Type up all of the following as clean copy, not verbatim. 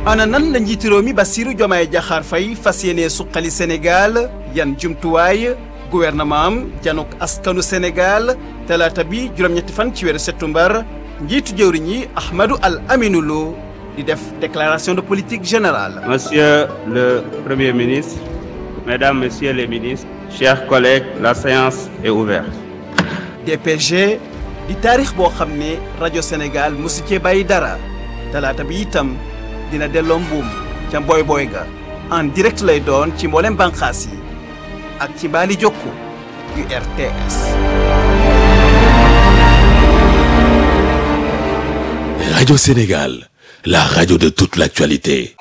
ana nan la njiitu réew mi Bassirou Diomaye Diakhar Faye fas yéene suqali Sénégal yan jumtuwaay gouvernement am janok askanu Sénégal talaata bi juróom-ñetti fan ci weeru septembre njiitu jëwriñ yi Ahmadou Al Aminou Lo di def déclaration de politique générale. Monsieur le Premier ministre, Mesdames, Messieurs les ministres, chers collègues, la séance est ouverte. DPG di taarix boo xam ne rajo Sénégal mosu cee bàyyi dara talaata bi itam dina delloo mbuum ca mboy boy ga en direct lay doon ci mboolem bànqaas yi ak ci baali jokku yu RTS. Radio Sénégal, la radio de toute l'actualité.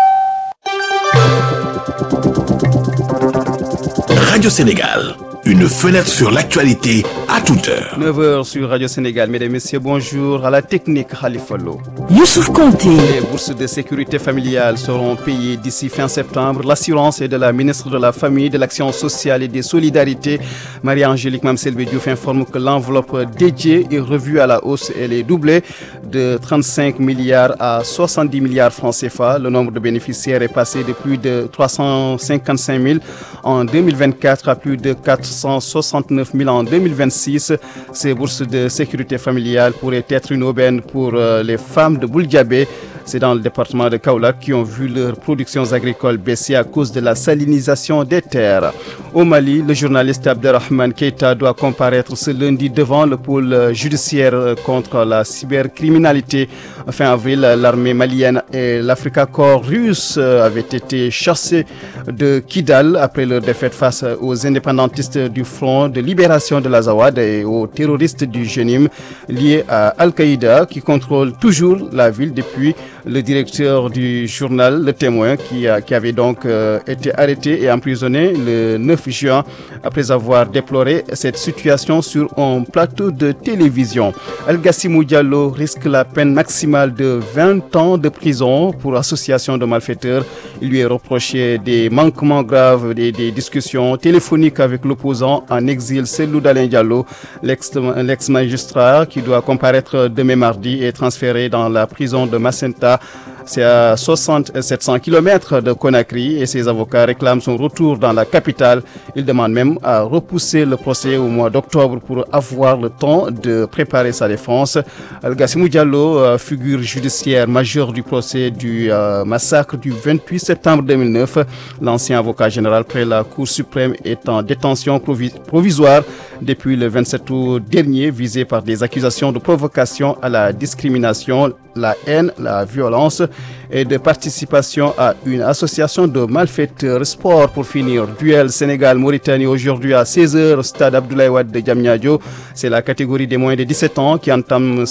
Radio Sénégal, une fenêtre sur l'actualité à toute heure. 9h sur Radio Sénégal. Mesdames et messieurs, bonjour. À la technique, Khalifa Lo. Youssouf Konté. Les bourses de sécurité familiale seront payées d'ici fin septembre. L'assurance est de la ministre de la Famille, de l'Action sociale et des Solidarités. Marie-Angélique Mamselbe Diouf informe que l'enveloppe dédiée est revue à la hausse. Elle est doublée de 35 milliards à 70 milliards francs CFA. Le nombre de bénéficiaires est passé de plus de 355 000 en 2024 à plus de 469 000 en 2026. Ces bourses de sécurité familiale pourraient être une aubaine pour les femmes de Bouldiabé. C'est dans le département de Kaolack qui ont vu leurs productions agricoles baisser à cause de la salinisation des terres. Au Mali, le journaliste Abderrahmane Keïta doit comparaître ce lundi devant le pôle judiciaire contre la cybercriminalité. Fin avril, l'armée malienne et l'Africa Corps russe avaient été chassés de Kidal après leur défaite face aux indépendantistes du Front de libération de l'Azawad et aux terroristes du Jenim liés à Al-Qaïda qui contrôle toujours la ville depuis le directeur du journal Le Témoin qui avait donc été arrêté et emprisonné le 9 juin après avoir déploré cette situation sur un plateau de télévision. El Gassimou Diallo risque la peine maximale de 20 ans de prison pour association de malfaiteurs. Il lui est reproché des manquements graves des discussions téléphoniques avec l'opposant en exil Cellou Dalein Diallo, l'ex-magistrat qui doit comparaître demain mardi et transféré dans la prison de Macenta. C'est à 700 km de Conakry et ses avocats réclament son retour dans la capitale. Ils demandent même à repousser le procès au mois d'octobre pour avoir le temps de préparer sa défense. El Gassimou Diallo, figure judiciaire majeure du procès du massacre du 28 septembre 2009. L'ancien avocat général près la Cour suprême est en détention provisoire depuis le 27 août dernier, visé par des accusations de provocation à la discrimination, la haine, la violence et de participation à une association de malfaiteurs. Sport pour finir, duel Sénégal-Mauritanie aujourd'hui à 16h, stade Abdoulaye Wade de Diamniadio. C'est la catégorie des moins de 17 ans qui entame